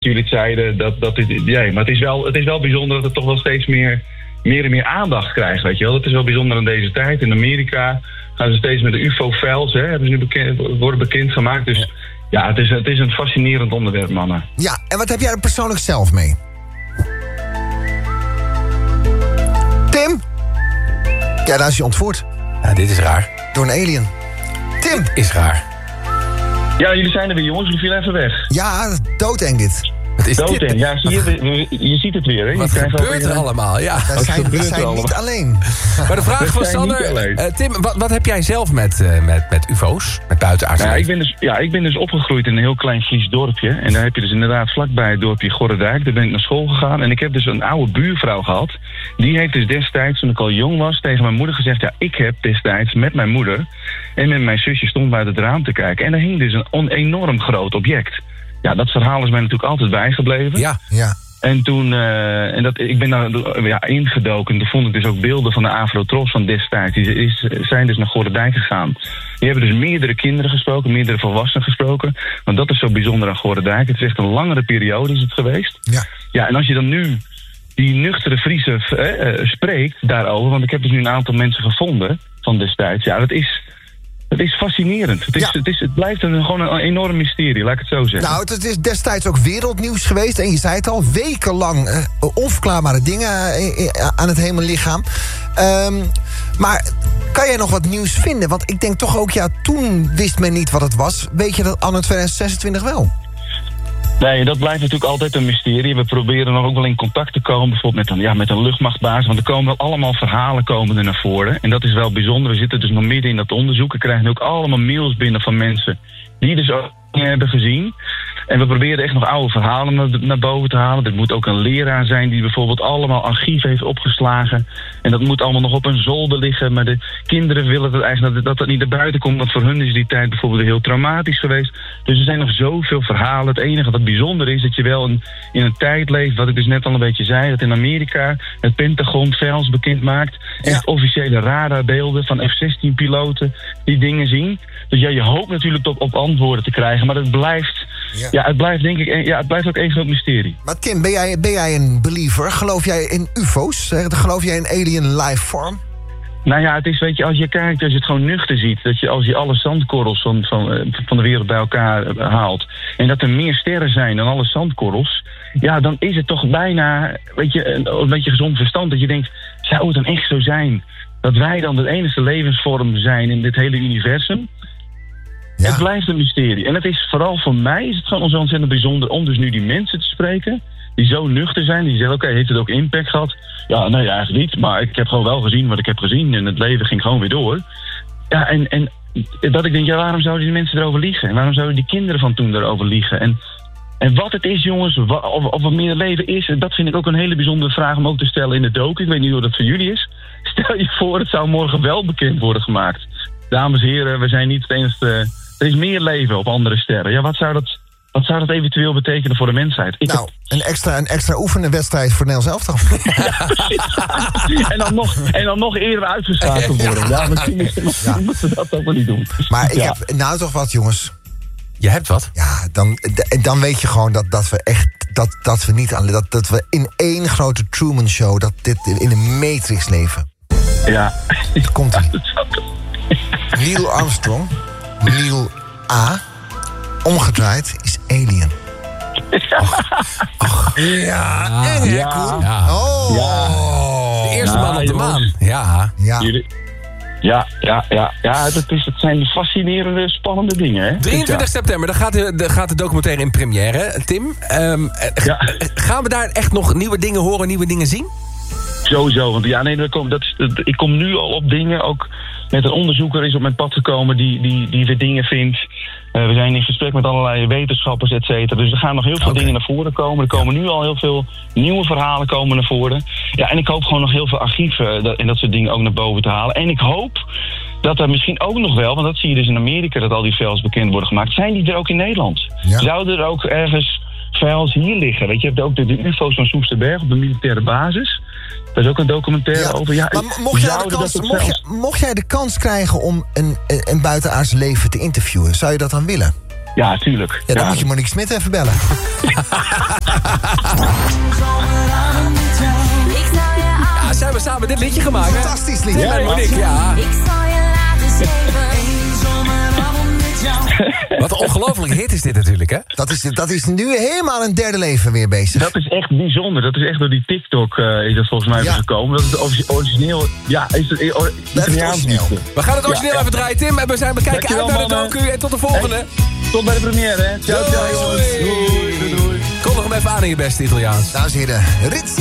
jullie zeiden dat dit... Ja, maar het is wel bijzonder dat het toch wel steeds meer en meer aandacht krijgt, weet je wel. Dat is wel bijzonder aan deze tijd. In Amerika gaan ze steeds met de UFO-files, hebben ze nu worden bekendgemaakt. Dus ja, het is een fascinerend onderwerp, mannen. Ja, en wat heb jij er persoonlijk zelf mee? Tim? Ja, daar is hij ontvoerd. Ja, dit is raar. Door een alien. Tim! Dit is raar. Ja, jullie zijn er weer, jongens. Jullie vielen even weg. Ja, doodeng dit. Wat is Doodeng. dit? Ja, zie je ziet het weer, hè? Wat gebeurt er allemaal? Ja. We zijn niet alleen. Maar de vraag van Sander... Tim, wat heb jij zelf met ufo's? Met buitenaardse leven? Ik ben dus opgegroeid in een heel klein Fries dorpje. En daar heb je dus inderdaad vlakbij het dorpje Gorredijk. Daar ben ik naar school gegaan. En ik heb dus een oude buurvrouw gehad. Die heeft dus destijds, toen ik al jong was, tegen mijn moeder gezegd... Ja, ik heb destijds met mijn moeder en met mijn zusje stond uit het raam te kijken. En daar hing dus een enorm groot object. Ja, dat verhaal is mij natuurlijk altijd bijgebleven. Ja. En toen, ik ben daar ingedoken. Toen vond ik dus ook beelden van de Afro-Tros van destijds. Die zijn dus naar Gorredijk gegaan. Die hebben dus meerdere kinderen gesproken, meerdere volwassenen gesproken. Want dat is zo bijzonder aan Gorredijk. Het is echt een langere periode is het geweest. Ja, en als je dan nu die nuchtere Friese spreekt daarover... want ik heb dus nu een aantal mensen gevonden van destijds. Ja, dat is fascinerend. Het blijft gewoon een enorm mysterie, laat ik het zo zeggen. Nou, het is destijds ook wereldnieuws geweest. En je zei het al, wekenlang onverklaarbare dingen aan het hemellichaam. Maar kan jij nog wat nieuws vinden? Want ik denk toch ook, toen wist men niet wat het was. Weet je dat anno 2026 wel? Nee, dat blijft natuurlijk altijd een mysterie. We proberen nog ook wel in contact te komen, bijvoorbeeld met een luchtmachtbasis. Want er komen wel allemaal verhalen er naar voren. En dat is wel bijzonder. We zitten dus nog midden in dat onderzoek. We krijgen ook allemaal mails binnen van mensen die dus ook hebben gezien. En we proberen echt nog oude verhalen naar boven te halen. Er moet ook een leraar zijn die bijvoorbeeld allemaal archief heeft opgeslagen. En dat moet allemaal nog op een zolder liggen. Maar de kinderen willen dat eigenlijk dat niet naar buiten komt. Want voor hun is die tijd bijvoorbeeld heel traumatisch geweest. Dus er zijn nog zoveel verhalen. Het enige wat bijzonder is dat je wel in een tijd leeft, wat ik dus net al een beetje zei, dat in Amerika het Pentagon files bekend maakt. Echt officiële radarbeelden van F-16-piloten die dingen zien. Dus je hoopt natuurlijk op antwoorden te krijgen. Maar het blijft... Ja, het blijft denk ik... Ja, het blijft ook één groot mysterie. Maar Tim, ben jij een believer? Geloof jij in ufo's? Geloof jij in alien life form? Nou ja, het is, weet je, als je kijkt, als je het gewoon nuchter ziet, dat je als je alle zandkorrels van de wereld bij elkaar haalt, en dat er meer sterren zijn dan alle zandkorrels, ja, dan is het toch bijna, weet je, een beetje gezond verstand dat je denkt, zou het dan echt zo zijn dat wij dan de enige levensvorm zijn in dit hele universum? Ja. Het blijft een mysterie. En het is vooral voor mij is het gewoon zo ontzettend bijzonder om dus nu die mensen te spreken die zo nuchter zijn, die zeggen, oké, heeft het ook impact gehad? Ja, nee, eigenlijk niet, maar ik heb gewoon wel gezien wat ik heb gezien en het leven ging gewoon weer door. Ja, en dat ik denk, ja, waarom zouden die mensen erover liegen? En waarom zouden die kinderen van toen erover liegen? En wat het is, jongens, of wat meer leven is, dat vind ik ook een hele bijzondere vraag om ook te stellen in de docu. Ik weet niet hoe dat voor jullie is. Stel je voor, het zou morgen wel bekend worden gemaakt. Dames en heren, we zijn niet het enige... Er is meer leven op andere sterren. Ja, wat zou dat eventueel betekenen voor de mensheid? Een extra oefenwedstrijd voor Nederland zelf dan. En dan nog eerder uitgeschakeld worden. Ja, misschien moeten we dat ook wel niet doen. Maar ik heb nou toch wat, jongens. Je hebt wat? Ja, dan weet je gewoon dat we echt... Dat we niet alleen... Dat we in één grote Truman Show... dat dit in een Matrix leven. Ja. Komt-ie. Neil Armstrong... Neil A. omgedraaid is alien. Ja. Koen? Ja. Oh. Ja. De eerste man op de maan. Ja. Het zijn fascinerende, spannende dingen, hè? 23 september, dan gaat de documentaire in première. Tim, gaan we daar echt nog nieuwe dingen horen, nieuwe dingen zien? Sowieso, want ik kom nu al op dingen, ook met een onderzoeker is op mijn pad gekomen die weer dingen vindt. We zijn in gesprek met allerlei wetenschappers, et cetera. Dus er gaan nog heel veel dingen naar voren komen. Er komen nu al heel veel nieuwe verhalen komen naar voren. Ja, en ik hoop gewoon nog heel veel archieven en dat soort dingen ook naar boven te halen. En ik hoop dat er misschien ook nog wel, want dat zie je dus in Amerika, dat al die files bekend worden gemaakt. Zijn die er ook in Nederland? Ja. Zouden er ook ergens files hier liggen? Weet je, je hebt ook de UFO's van Soesterberg op de militaire basis. Daar is ook een documentaire over. Ja, maar mocht jij de kans krijgen om een buitenaards leven te interviewen, zou je dat dan willen? Ja, tuurlijk. Ja, dan moet je Monique Smit even bellen. Ja, zijn we samen dit liedje gemaakt, hè? Fantastisch liedje. Ja, Monique, ja. Ik zal je laten zweven. Wat een ongelofelijke hit is dit natuurlijk, hè? Dat is nu helemaal een derde leven weer bezig. Dat is echt bijzonder. Dat is echt door die TikTok is dat volgens mij gekomen. Dat is het origineel. Ja, is het Italiaans origineel. liedje. We gaan het origineel even draaien, Tim. En we kijken Dankjewel, uit naar de mannen. docu. En tot de volgende. Hey, tot bij de première, hè. Ciao, ciao, jongens. Doei. Doei. Kom nog hem even aan in je beste Italiaans. Dames en heren, Ritzi